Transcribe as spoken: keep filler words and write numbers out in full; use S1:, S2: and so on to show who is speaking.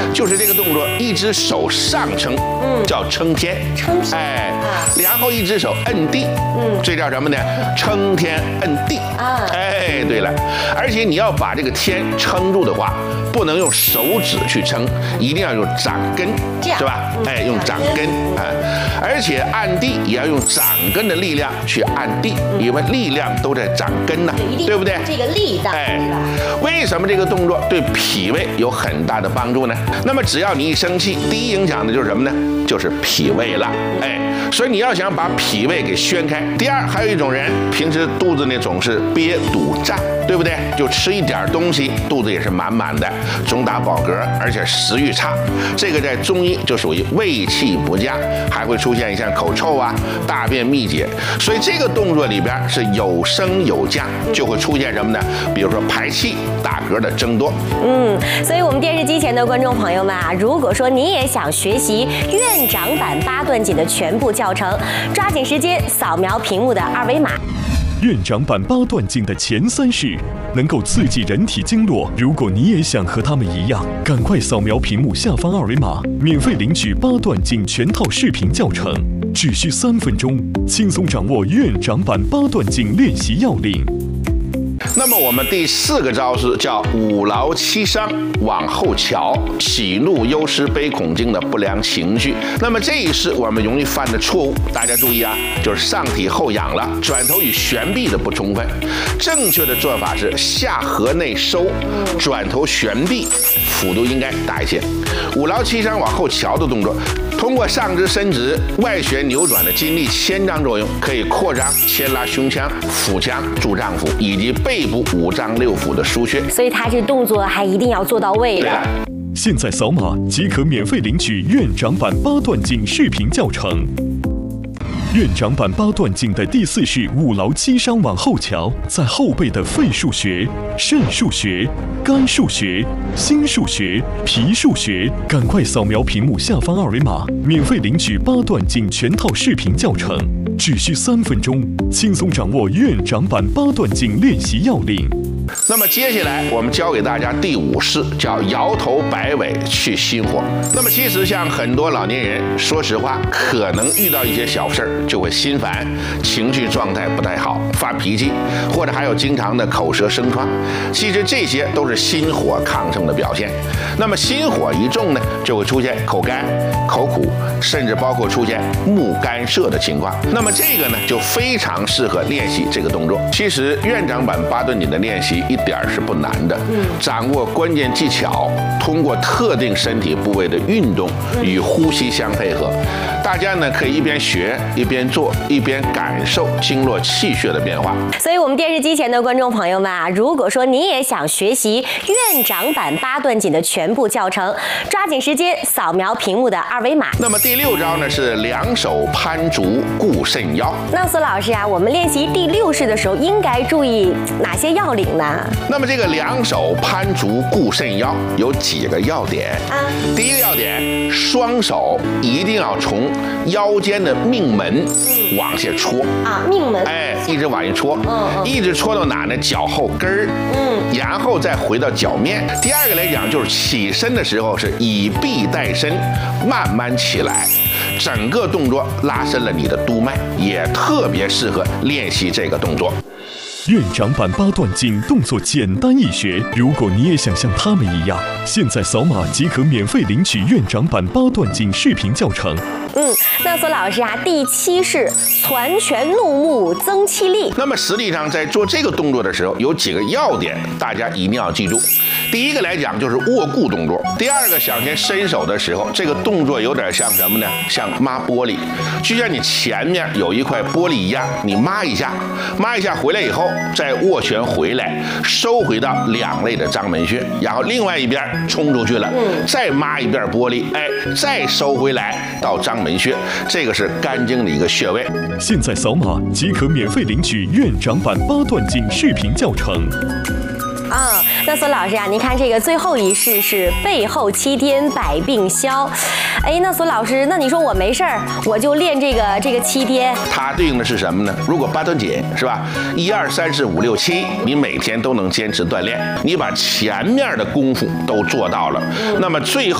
S1: 就是这个动作，一只手上撑，嗯，叫撑天，
S2: 撑天，
S1: 哎，然后一只手摁地，嗯，这叫什么呢？撑天摁地，啊，哎，对了，而且你要把这个天撑住的话，不能用手指去撑，一定要用掌根，是吧？哎，用掌根啊，而且按地也要用掌根的力量去按地，因为力量都在掌根呢，对不对？
S2: 这个力道，
S1: 哎，为什么这个动作对脾胃有很大的帮助呢？那么只要你一生气，第一影响的就是什么呢？就是脾胃了，哎，所以你要想把脾胃给宣开。第二，还有一种人平时肚子呢总是憋堵胀，对不对？就吃一点东西，肚子也是满满的，总打饱嗝，而且食欲差。这个在中医就属于胃气不佳，还会出现像口臭啊、大便秘结。所以这个动作里边是有升有降，就会出现什么呢？比如说排气、打嗝的增多。
S2: 嗯，所以我们电视机前的观众朋友们啊，如果说你也想学习院长版八段锦的全部教程，抓紧时间扫描屏幕的二维码。
S3: 院长版八段锦的前三式能够刺激人体经络，如果你也想和他们一样，赶快扫描屏幕下方二维码，免费领取八段锦全套视频教程，只需三分钟，轻松掌握院长版八段锦练习要领。
S1: 那么我们第四个招式叫五劳七伤往后翘，喜怒忧思悲恐惊的不良情绪。那么这一式我们容易犯的错误，大家注意啊，就是上体后仰了，转头与旋臂的不充分。正确的做法是下颌内收，转头旋臂，幅度应该大一些。五劳七伤往后翘的动作，通过上肢伸直、外旋扭转的筋力牵张作用，可以扩张、牵拉胸腔、腹腔、助脏腑以及背部五脏六腑的腧穴。
S2: 所以它这动作还一定要做到位的。
S3: 现在扫码即可免费领取院长版八段锦视频教程。院长版八段锦的第四式五劳七伤往后翘，在后背的肺腧穴、肾腧穴、肝腧穴、心腧穴、脾腧穴，赶快扫描屏幕下方二维码，免费领取八段锦全套视频教程，只需三分钟，轻松掌握院长版八段锦练习要领。
S1: 那么接下来我们教给大家第五式，叫摇头摆尾去心火。那么其实像很多老年人，说实话，可能遇到一些小事儿就会心烦，情绪状态不太好，发脾气，或者还有经常的口舌生疮。其实这些都是心火亢盛的表现。那么心火一重呢，就会出现口干、口苦，甚至包括出现目干涩的情况。那么这个呢，就非常适合练习这个动作。其实院长版八段锦的练习一点是不难的，掌握关键技巧，通过特定身体部位的运动与呼吸相配合，大家呢可以一边学一边做，一边感受经络气血的变化。
S2: 所以我们电视机前的观众朋友们啊，如果说你也想学习院长版八段锦的全部教程，抓紧时间扫描屏幕的二维码。
S1: 那么第六招呢是两手攀足固肾腰。
S2: 那苏老师啊，我们练习第六式的时候应该注意哪些要领呢？
S1: 那么这个两手攀足固肾腰有几个要点啊？第一个要点，双手一定要从腰间的命门往下戳
S2: 啊，命门，
S1: 哎，一直往下戳，嗯，一直戳到哪呢？脚后跟儿，嗯，然后再回到脚面。第二个来讲，就是起身的时候是以臂带身，慢慢起来。整个动作拉伸了你的督脉，也特别适合练习这个动作。
S3: 院长版八段锦动作简单易学，如果你也想像他们一样，现在扫码即可免费领取院长版八段锦视频教程。
S2: 嗯，那苏老师啊，第七式攒拳怒目增气力。
S1: 那么实际上在做这个动作的时候，有几个要点，大家一定要记住。第一个来讲就是握固动作，第二个向前伸手的时候，这个动作有点像什么呢？像抹玻璃，就像你前面有一块玻璃一样，你抹一下，抹一下回来以后，再握拳回来，收回到两肋的章门穴，然后另外一边冲出去了，再抹一遍玻璃，哎，再收回来到章门穴，这个是肝经的一个穴位。
S3: 现在扫码即可免费领取院长版八段锦视频教程。
S2: 啊，那苏老师啊，您看这个最后一式是背后七颠百病消。哎，那苏老师，那你说我没事儿，我就练这个这个七颠，
S1: 它对应的是什么呢？如果八段锦是吧，一二三四五六七，你每天都能坚持锻炼，你把前面的功夫都做到了，那么最后